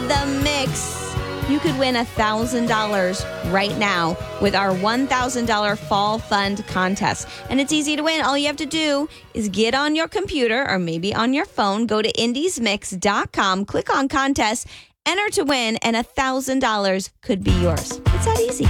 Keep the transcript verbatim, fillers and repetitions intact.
the mix. You could win one thousand dollars right now with our one thousand dollars Fall Fund contest. And it's easy to win. All you have to do is get on your computer or maybe on your phone, go to indies mix dot com, click on contest, enter to win, and one thousand dollars could be yours. It's that easy.